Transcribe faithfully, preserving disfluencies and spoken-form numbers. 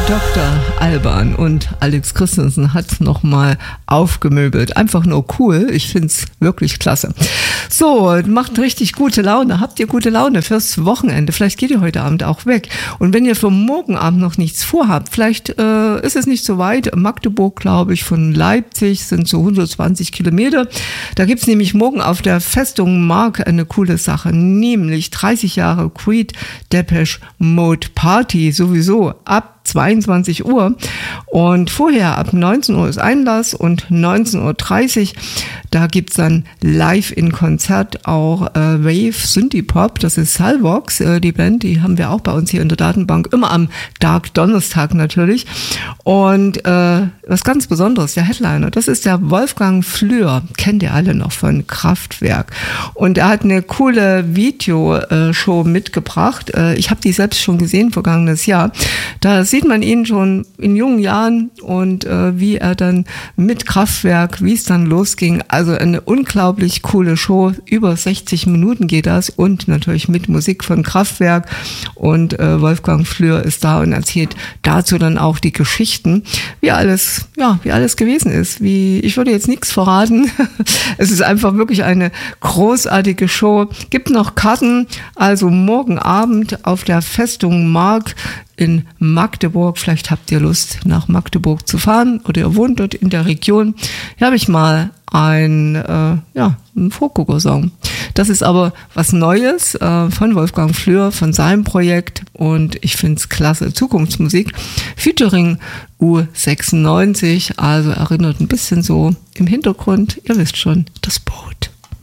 Doktor Alban und Alex Christensen hat es nochmal aufgemöbelt. Einfach nur cool. Ich finde es wirklich klasse. So, macht richtig gute Laune. Habt ihr gute Laune fürs Wochenende? Vielleicht geht ihr heute Abend auch weg. Und wenn ihr für morgen Abend noch nichts vorhabt, vielleicht äh, ist es nicht so weit. Magdeburg, glaube ich, von Leipzig sind so hundertzwanzig Kilometer. Da gibt es nämlich morgen auf der Festung Mark eine coole Sache, nämlich dreißig Jahre Creed Depeche Mode Party, sowieso ab zweiundzwanzig Uhr und vorher ab neunzehn Uhr ist Einlass und neunzehn Uhr dreißig, da gibt's dann live in Konzert auch äh, Wave Synthie Pop, das ist Salvox, äh, die Band, die haben wir auch bei uns hier in der Datenbank, immer am Dark Donnerstag natürlich und äh, was ganz Besonderes, der Headliner, das ist der Wolfgang Flür, kennt ihr alle noch von Kraftwerk und er hat eine coole Videoshow mitgebracht, äh, ich habe die selbst schon gesehen vergangenes Jahr, da sieht man ihn schon in jungen Jahren und äh, wie er dann mit Kraftwerk, wie es dann losging. Also eine unglaublich coole Show. Über sechzig Minuten geht das und natürlich mit Musik von Kraftwerk. Und äh, Wolfgang Flür ist da und erzählt dazu dann auch die Geschichten, wie alles, ja, wie alles gewesen ist. Wie, ich würde jetzt nichts verraten. Es ist einfach wirklich eine großartige Show. Gibt noch Karten, also morgen Abend auf der Festung Mark in Magdeburg. Vielleicht habt ihr Lust, nach Magdeburg zu fahren oder ihr wohnt dort in der Region. Hier habe ich mal ein, äh, ja, einen Vorgucker-Song. Das ist aber was Neues äh, von Wolfgang Flür, von seinem Projekt und ich finde es klasse. Zukunftsmusik, featuring U sechsundneunzig, also erinnert ein bisschen so im Hintergrund, ihr wisst schon, das Boot.